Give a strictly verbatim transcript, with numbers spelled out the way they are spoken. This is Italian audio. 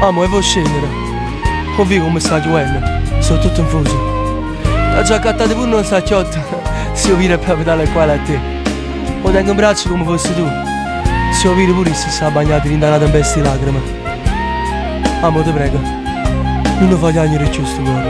Amo, e vuoi scendere? Ho visto come sta giocando. Sono tutto infuso. La giacca di pure non sa chiotta. Se io vire per pedale qua a te. Lo tengo in braccio come fossi tu. Se io vire pure se sta bagnato in una tempesta di lacrime. Amo, ti prego. Non lo voglio più sto cuore.